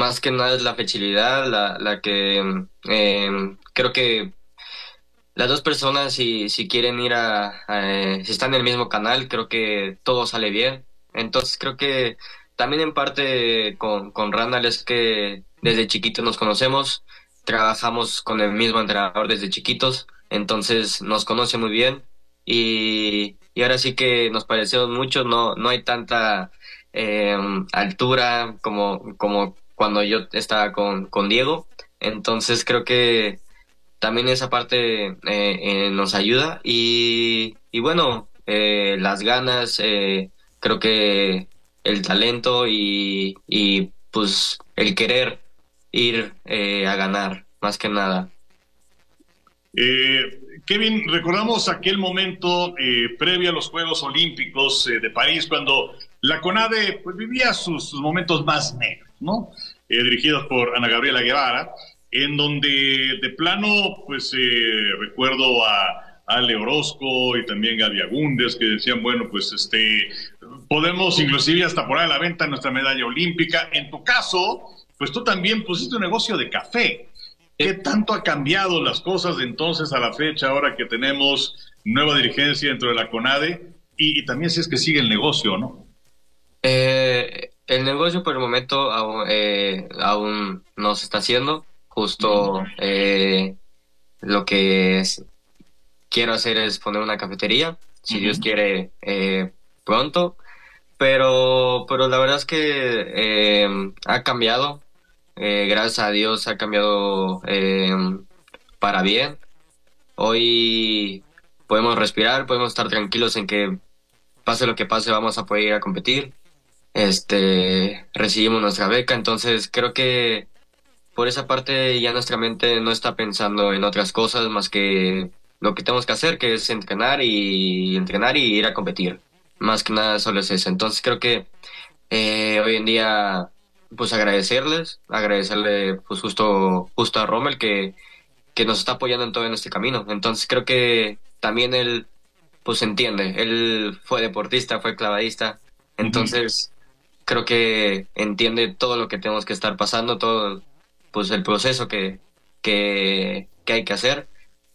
más que nada es la flexibilidad, la que creo que las dos personas, si quieren ir si están en el mismo canal, creo que todo sale bien. Entonces creo que también en parte con Randall es que desde chiquitos nos conocemos, trabajamos con el mismo entrenador desde chiquitos, entonces nos conoce muy bien y ahora sí que nos parecemos mucho, no hay tanta eh, altura como cuando yo estaba con Diego, entonces creo que también esa parte nos ayuda y bueno, las ganas, creo que el talento y pues el querer ir a ganar, más que nada. Kevin, recordamos aquel momento previo a los Juegos Olímpicos de París, cuando la CONADE pues, vivía sus momentos más negros, ¿no? Dirigidos por Ana Gabriela Guevara, en donde de plano, pues recuerdo a Ale Orozco y también Gaby Agúndez, que decían, bueno, pues podemos inclusive hasta poner a la venta nuestra medalla olímpica. En tu caso, pues tú también pusiste un negocio de café. ¿Qué Sí. tanto ha cambiado las cosas de entonces a la fecha, ahora que tenemos nueva dirigencia dentro de la CONADE? Y también si es que sigue el negocio, ¿no? El negocio por el momento aún no se está haciendo, Ujú. justo lo quiero hacer es poner una cafetería, si Dios Ujú. quiere pronto. Pero la verdad es que ha cambiado, gracias a Dios ha cambiado para bien. Hoy podemos respirar, podemos estar tranquilos en que pase lo que pase, vamos a poder ir a competir. Recibimos nuestra beca, entonces creo que por esa parte ya nuestra mente no está pensando en otras cosas más que lo que tenemos que hacer, que es entrenar y ir a competir. Más que nada solo es eso. Entonces creo que hoy en día, pues agradecerle pues justo a Rommel que nos está apoyando en todo en este camino. Entonces creo que también él, pues entiende, él fue deportista, fue clavadista, Ujú. entonces creo que entiende todo lo que tenemos que estar pasando, todo, pues el proceso que hay que hacer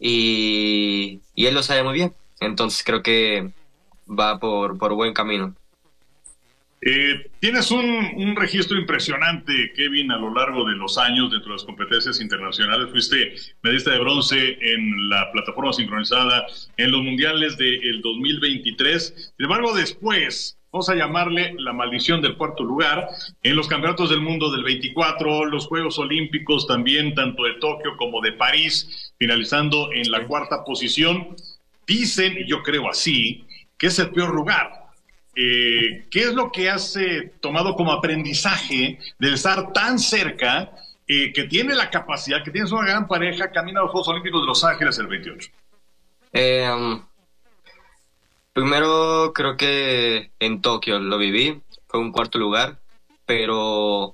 y él lo sabe muy bien. Entonces creo que va por buen camino. Tienes un registro impresionante, Kevin, a lo largo de los años dentro de las competencias internacionales. Fuiste medallista de bronce en la plataforma sincronizada en los mundiales del 2023. Sin embargo, después, vamos a llamarle la maldición del cuarto lugar, en los campeonatos del mundo del 24, los Juegos Olímpicos también, tanto de Tokio como de París, finalizando en la Sí. cuarta posición. Dicen, y yo creo así, que es el peor lugar. ¿Qué es lo que has tomado como aprendizaje de estar tan cerca, que tiene la capacidad, que tienes una gran pareja, camino a los Juegos Olímpicos de Los Ángeles el 28? Eh, Primero creo que en Tokio lo viví, fue un cuarto lugar, pero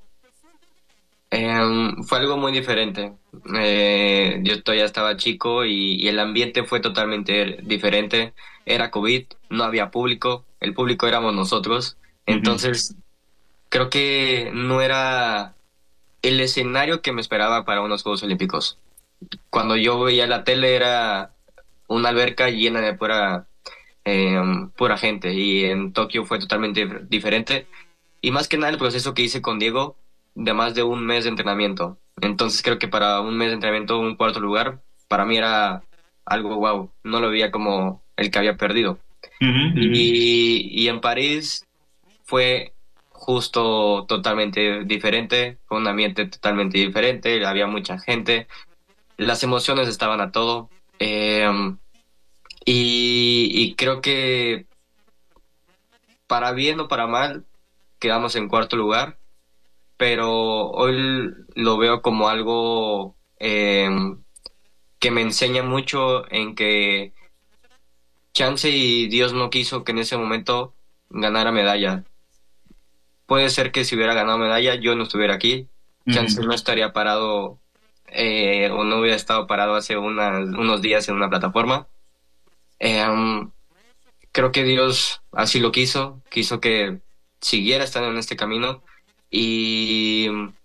fue algo muy diferente. Yo todavía estaba chico y el ambiente fue totalmente diferente. Era COVID, no había público, el público éramos nosotros. Uh -huh. Entonces, creo que no era el escenario que me esperaba para unos Juegos Olímpicos. Cuando yo veía la tele era una alberca llena de pura gente y en Tokio fue totalmente diferente y más que nada el proceso que hice con Diego de más de un mes de entrenamiento. Entonces creo que para un mes de entrenamiento, un cuarto lugar, para mí era algo wow, no lo veía como el que había perdido. Uh -huh. Y en París fue justo totalmente diferente, fue un ambiente totalmente diferente, había mucha gente, las emociones estaban a todo. Y creo que para bien o para mal, quedamos en cuarto lugar, pero hoy lo veo como algo que me enseña mucho en que chance y Dios no quiso que en ese momento ganara medalla. Puede ser que si hubiera ganado medalla yo no estuviera aquí, Uh chance -huh. no estaría parado o no hubiera estado parado hace unos días en una plataforma. Em, Creo que Dios así lo quiso que siguiera estando en este camino y